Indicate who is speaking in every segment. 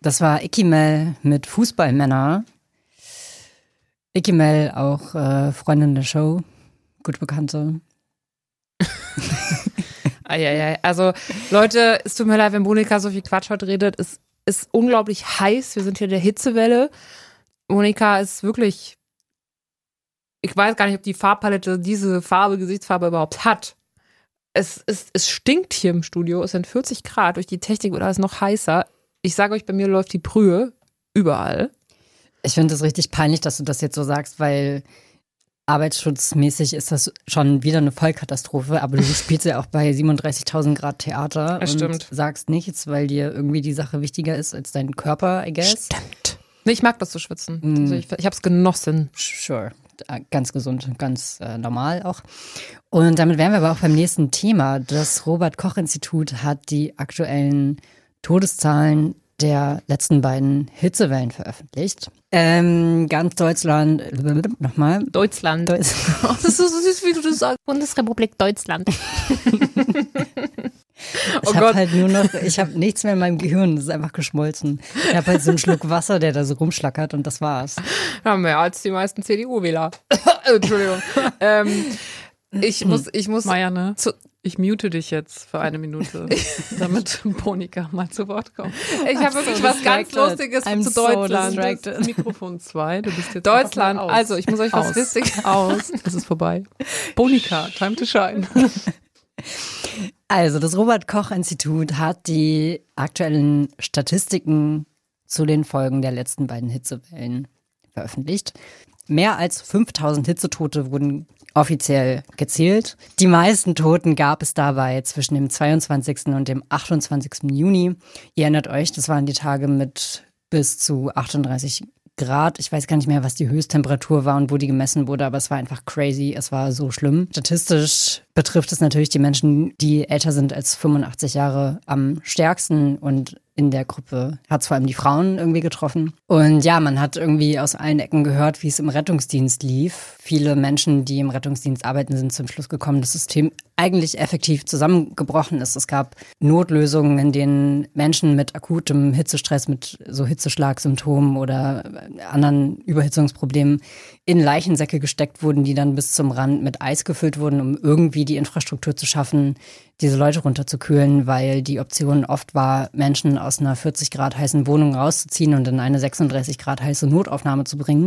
Speaker 1: Das war Icky Mel mit Fußballmänner. Icky Mel, auch Freundin der Show, gut Bekannte.
Speaker 2: Also Leute, es tut mir leid, wenn Monika so viel Quatsch heute redet. Es ist unglaublich heiß. Wir sind hier in der Hitzewelle. Monika ist wirklich, ich weiß gar nicht, ob die Farbpalette diese Farbe, Gesichtsfarbe überhaupt hat. Es stinkt hier im Studio. Es sind 40 Grad. Durch die Technik wird alles noch heißer. Ich sage euch, bei mir läuft die Brühe überall.
Speaker 1: Ich finde es richtig peinlich, dass du das jetzt so sagst, weil arbeitsschutzmäßig ist das schon wieder eine Vollkatastrophe. Aber du spielst ja auch bei 37.000 Grad Theater
Speaker 2: Das
Speaker 1: und
Speaker 2: stimmt.
Speaker 1: Sagst nichts, weil dir irgendwie die Sache wichtiger ist als dein Körper, I guess.
Speaker 2: Stimmt. Nee, ich mag das zu schwitzen. Also ich habe es genossen.
Speaker 1: Sure. Ganz gesund, ganz normal auch. Und damit wären wir aber auch beim nächsten Thema. Das Robert-Koch-Institut hat die aktuellen Todeszahlen der letzten beiden Hitzewellen veröffentlicht. Ganz Deutschland, nochmal.
Speaker 2: Deutschland. Oh, das ist so süß, wie du das sagst. Bundesrepublik Deutschland.
Speaker 1: Ich habe nichts mehr in meinem Gehirn, das ist einfach geschmolzen. Ich habe halt so einen Schluck Wasser, der da so rumschlackert und das war's.
Speaker 2: Ja, mehr als die meisten CDU-Wähler. Entschuldigung. Ich muss
Speaker 3: Marianne, ich mute dich jetzt für 1 Minute, damit Monika mal zu Wort kommt.
Speaker 2: Ich habe wirklich was ganz Lustiges zu Deutschland.
Speaker 3: Mikrofon 2, du bist jetzt
Speaker 2: Deutschland, also ich muss euch was Lustiges
Speaker 3: aus. Es ist vorbei. Monika, time to shine.
Speaker 1: Also das Robert-Koch-Institut hat die aktuellen Statistiken zu den Folgen der letzten beiden Hitzewellen veröffentlicht. Mehr als 5.000 Hitzetote wurden offiziell gezählt. Die meisten Toten gab es dabei zwischen dem 22. und dem 28. Juni. Ihr erinnert euch, das waren die Tage mit bis zu 38 Grad. Ich weiß gar nicht mehr, was die Höchsttemperatur war und wo die gemessen wurde, aber es war einfach crazy. Es war so schlimm. Statistisch betrifft es natürlich die Menschen, die älter sind als 85 Jahre am stärksten und in der Gruppe hat es vor allem die Frauen irgendwie getroffen. Und ja, man hat irgendwie aus allen Ecken gehört, wie es im Rettungsdienst lief. Viele Menschen, die im Rettungsdienst arbeiten, sind zum Schluss gekommen, dass das System eigentlich effektiv zusammengebrochen ist. Es gab Notlösungen, in denen Menschen mit akutem Hitzestress, mit so Hitzeschlagsymptomen oder anderen Überhitzungsproblemen in Leichensäcke gesteckt wurden, die dann bis zum Rand mit Eis gefüllt wurden, um irgendwie die Infrastruktur zu schaffen, diese Leute runterzukühlen, weil die Option oft war, Menschen aus einer 40 Grad heißen Wohnung rauszuziehen und in eine 36 Grad heiße Notaufnahme zu bringen.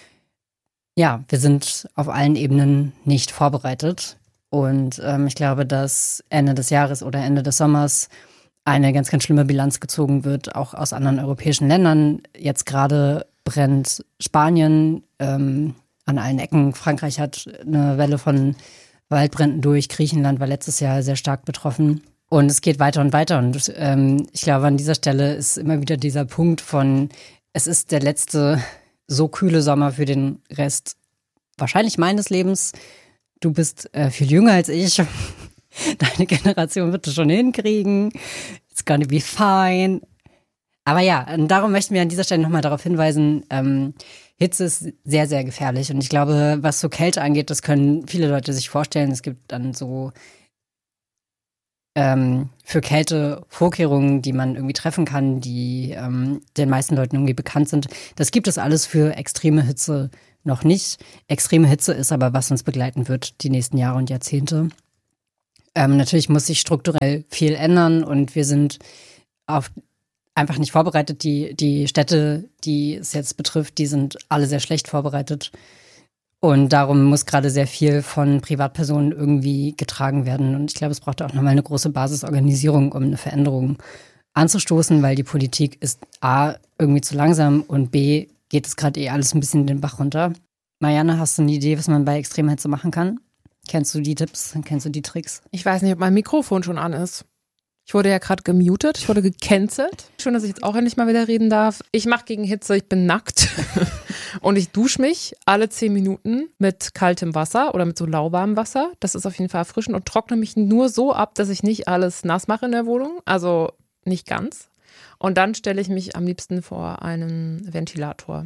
Speaker 1: Ja, wir sind auf allen Ebenen nicht vorbereitet. Und ich glaube, dass Ende des Jahres oder Ende des Sommers eine ganz, ganz schlimme Bilanz gezogen wird, auch aus anderen europäischen Ländern. Jetzt gerade brennt Spanien an allen Ecken. Frankreich hat eine Welle von Waldbränden durch. Griechenland war letztes Jahr sehr stark betroffen. Und es geht weiter und weiter. Und ich glaube, an dieser Stelle ist immer wieder dieser Punkt von, es ist der letzte so kühle Sommer für den Rest wahrscheinlich meines Lebens. Du bist viel jünger als ich. Deine Generation wird es schon hinkriegen. It's gonna be fine. Aber ja, und darum möchten wir an dieser Stelle nochmal darauf hinweisen, Hitze ist sehr, sehr gefährlich. Und ich glaube, was so Kälte angeht, das können viele Leute sich vorstellen. Es gibt dann so für Kälte Vorkehrungen, die man irgendwie treffen kann, die den meisten Leuten irgendwie bekannt sind. Das gibt es alles für extreme Hitze noch nicht. Extreme Hitze ist aber, was uns begleiten wird die nächsten Jahre und Jahrzehnte. Natürlich muss sich strukturell viel ändern und wir sind einfach nicht vorbereitet. Die Städte, die es jetzt betrifft, die sind alle sehr schlecht vorbereitet. Und darum muss gerade sehr viel von Privatpersonen irgendwie getragen werden. Und ich glaube, es braucht auch nochmal eine große Basisorganisierung, um eine Veränderung anzustoßen, weil die Politik ist A, irgendwie zu langsam und B, geht es gerade alles ein bisschen den Bach runter. Marianne, hast du eine Idee, was man bei Extremhitze machen kann? Kennst du die Tipps? Kennst du die Tricks?
Speaker 2: Ich weiß nicht, ob mein Mikrofon schon an ist. Ich wurde ja gerade gemutet, ich wurde gecancelt. Schön, dass ich jetzt auch endlich mal wieder reden darf. Ich mache gegen Hitze, ich bin nackt und ich dusche mich alle 10 Minuten mit kaltem Wasser oder mit so lauwarmem Wasser. Das ist auf jeden Fall erfrischend und trockne mich nur so ab, dass ich nicht alles nass mache in der Wohnung, also nicht ganz. Und dann stelle ich mich am liebsten vor einen Ventilator.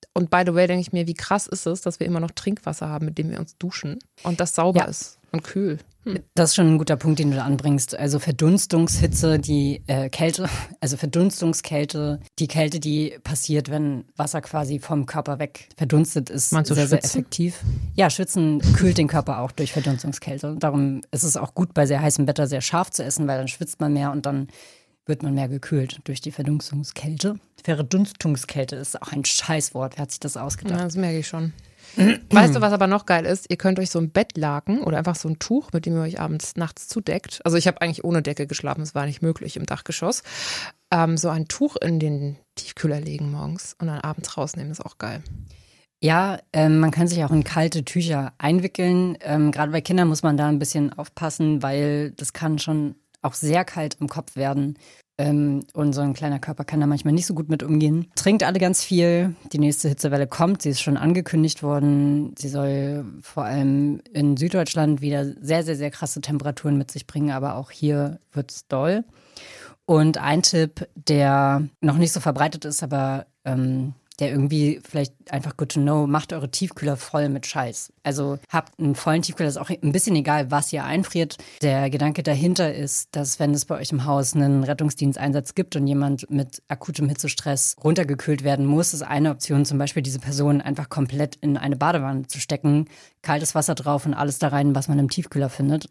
Speaker 2: Und by the way denke ich mir, wie krass ist es, dass wir immer noch Trinkwasser haben, mit dem wir uns duschen und das sauber ist und kühl.
Speaker 1: Das ist schon ein guter Punkt, den du da anbringst. Also Verdunstungshitze, die Kälte, also Verdunstungskälte, die Kälte, die passiert, wenn Wasser quasi vom Körper weg verdunstet ist,
Speaker 2: Meinst du
Speaker 1: sehr, sehr
Speaker 2: schwitzen?
Speaker 1: effektiv. Ja, Schwitzen kühlt den Körper auch durch Verdunstungskälte. Darum ist es auch gut, bei sehr heißem Wetter sehr scharf zu essen, weil dann schwitzt man mehr und dann wird man mehr gekühlt durch die Verdunstungskälte. Verdunstungskälte ist auch ein Scheißwort. Wer hat sich das ausgedacht?
Speaker 2: Ja, das merke ich schon. Weißt du, was aber noch geil ist? Ihr könnt euch so ein Bettlaken oder einfach so ein Tuch, mit dem ihr euch abends nachts zudeckt. Also ich habe eigentlich ohne Decke geschlafen, es war nicht möglich im Dachgeschoss. So ein Tuch in den Tiefkühler legen morgens und dann abends rausnehmen, ist auch geil.
Speaker 1: Ja, man kann sich auch in kalte Tücher einwickeln. Gerade bei Kindern muss man da ein bisschen aufpassen, weil das kann schon auch sehr kalt im Kopf werden. Und so ein kleiner Körper kann da manchmal nicht so gut mit umgehen. Trinkt alle ganz viel. Die nächste Hitzewelle kommt. Sie ist schon angekündigt worden. Sie soll vor allem in Süddeutschland wieder sehr, sehr, sehr krasse Temperaturen mit sich bringen. Aber auch hier wird es doll. Und ein Tipp, der noch nicht so verbreitet ist, aber der irgendwie vielleicht einfach good to know, macht eure Tiefkühler voll mit Scheiß. Also habt einen vollen Tiefkühler, ist auch ein bisschen egal, was ihr einfriert. Der Gedanke dahinter ist, dass wenn es bei euch im Haus einen Rettungsdiensteinsatz gibt und jemand mit akutem Hitzestress runtergekühlt werden muss, ist eine Option zum Beispiel, diese Person einfach komplett in eine Badewanne zu stecken, kaltes Wasser drauf und alles da rein, was man im Tiefkühler findet.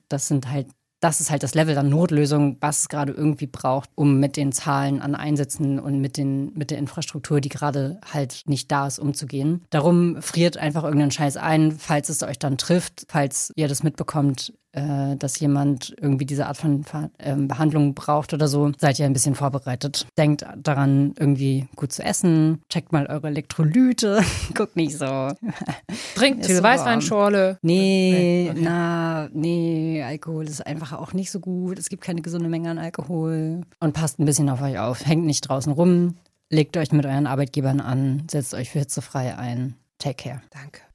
Speaker 1: Das ist halt das Level an Notlösung, was es gerade irgendwie braucht, um mit den Zahlen an Einsätzen und mit der Infrastruktur, die gerade halt nicht da ist, umzugehen. Darum friert einfach irgendeinen Scheiß ein, falls es euch dann trifft, falls ihr das mitbekommt, dass jemand irgendwie diese Art von Behandlung braucht oder so, seid ihr ein bisschen vorbereitet. Denkt daran, irgendwie gut zu essen, checkt mal eure Elektrolyte, guckt nicht so.
Speaker 2: Trinkt viel Weißweinschorle.
Speaker 1: Nee, Alkohol ist einfach auch nicht so gut. Es gibt keine gesunde Menge an Alkohol. Und passt ein bisschen auf euch auf. Hängt nicht draußen rum, legt euch mit euren Arbeitgebern an, setzt euch für hitzefrei ein. Take care.
Speaker 2: Danke.